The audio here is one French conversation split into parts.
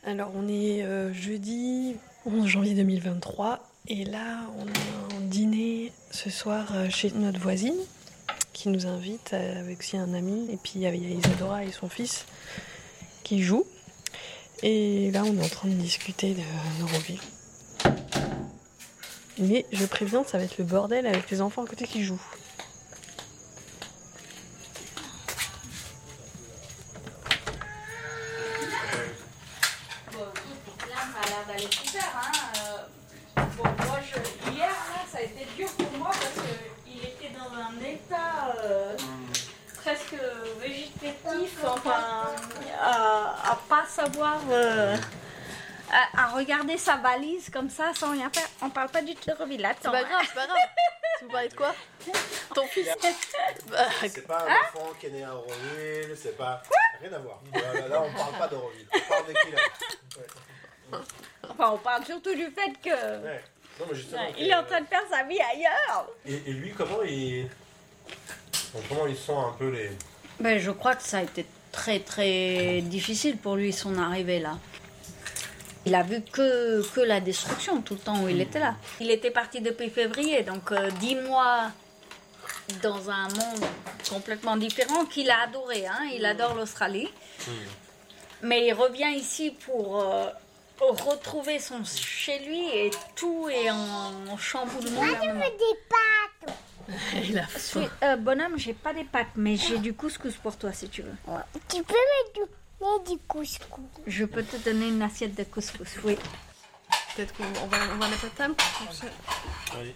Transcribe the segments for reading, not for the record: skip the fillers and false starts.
Alors on est jeudi 11 janvier 2023 et là on a un dîner ce soir chez notre voisine qui nous invite avec aussi un ami et puis il y a Isadora et son fils qui jouent et là on est en train de discuter de Neuroville. Mais je préviens, ça va être le bordel avec les enfants à côté qui jouent. D'aller super, hein. Bon, moi, hier, là, ça a été dur pour moi parce qu'il était dans un état presque végétatif, enfin, à pas savoir, à regarder sa valise comme ça sans rien faire. On parle pas du tout de Neuroville, là. C'est pas grave, c'est pas grave. Vous parlez de quoi? Ton fils? C'est pas un enfant qui est né à Neuroville, c'est pas... Rien à voir. Là, on parle pas d'Euroville, on parle d'Equilab. Enfin, on parle surtout du fait que Ouais. Non, mais justement, il est en train de faire sa vie ailleurs. Et lui, comment il sent un peu les... Ben, je crois que ça a été très très difficile pour lui son arrivée là. Il a vu que la destruction tout le temps où il était là. Il était parti depuis février, donc 10 mois dans un monde complètement différent qu'il a adoré. Hein. Il adore l'Australie. Mais il revient ici pour retrouver son chez lui et tout est en chamboulement. Moi, je veux des pâtes. Il a faim. Bonhomme, j'ai pas des pâtes, mais j'ai du couscous pour toi si tu veux. Ouais. Tu peux me donner du couscous. Je peux te donner une assiette de couscous, oui. Peut-être qu'on va mettre la table. Oui.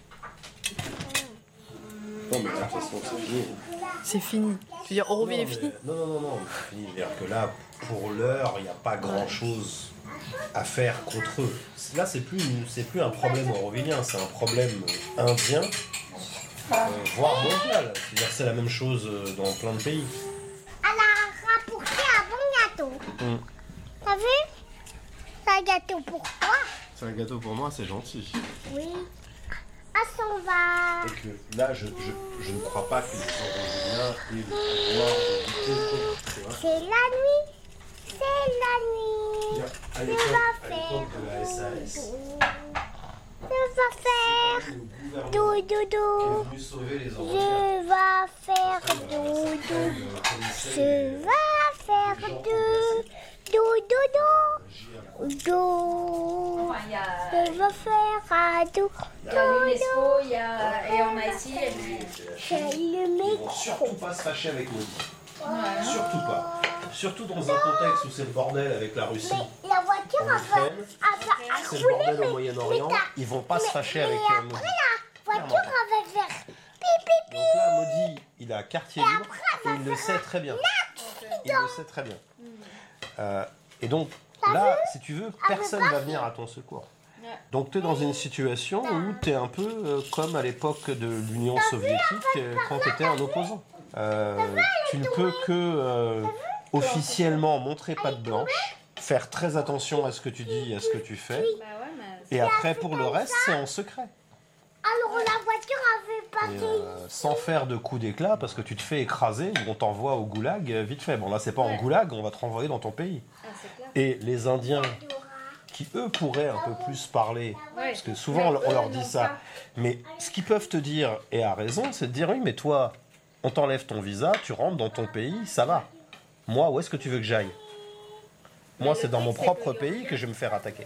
Non, mais là, de toute façon, c'est fini. C'est fini. Tu veux dire, Neuroville est fini? Non, c'est fini. C'est-à-dire que là, pour l'heure, il n'y a pas grand-chose à faire contre eux. Là, c'est plus un problème eurovillien, c'est un problème indien, voire mondial. C'est-à-dire que c'est la même chose dans plein de pays. Elle a rapporté un bon gâteau. T'as vu? C'est un gâteau pour toi. C'est un gâteau pour moi, c'est gentil. Oui. À son va. Et que là, je ne crois pas que les Eurovilliens aient le pouvoir de lutter contre, tu vois. C'est la nuit. C'est la nuit. À l'époque de la SAS, Je vais faire doudou. qui est venu sauver les Européens. Je vais faire doudou. Je vais faire doudou. Je vais faire doudou. Il y a l'UNESCO, et on a ici. J'ai le Ils vont micro. surtout pas se fâcher avec nous. Surtout pas. Surtout dans un contexte où c'est le bordel avec la Russie. Mais la voiture En a Ukraine, c'est le bordel au Moyen-Orient. Ils vont pas se fâcher avec nous. La voiture va faire pipi. Donc là, Maudit, il a quartier libre et il le sait très bien. Il le sait très bien. Et donc, là, si tu veux, personne va venir à ton secours. Donc tu es dans une situation où tu es un peu comme à l'époque de l'Union soviétique quand tu étais un opposant. Tu ne peux que officiellement montrer patte blanche, faire très attention à ce que tu dis et à ce que tu fais. Et après, pour le reste, c'est en secret. Alors la voiture a fait Et, passer. sans faire de coups d'éclat parce que tu te fais écraser ou on t'envoie au goulag vite fait. Bon là c'est pas en goulag, on va te renvoyer dans ton pays. Et les Indiens qui eux pourraient un peu plus parler, parce que souvent on leur dit ça, mais ce qu'ils peuvent te dire, et à raison, c'est de dire oui mais toi on t'enlève ton visa, tu rentres dans ton pays, ça va. Moi où est-ce que tu veux que j'aille? Moi c'est dans mon propre pays que je vais me faire attaquer.